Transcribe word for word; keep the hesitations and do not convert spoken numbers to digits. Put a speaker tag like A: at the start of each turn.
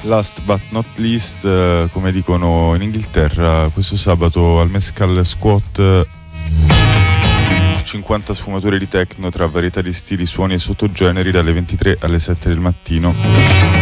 A: last but not least, eh, come dicono in Inghilterra, questo sabato al Mescal Squat cinquanta sfumature di techno tra varietà di stili, suoni e sottogeneri dalle ventitré alle sette del mattino.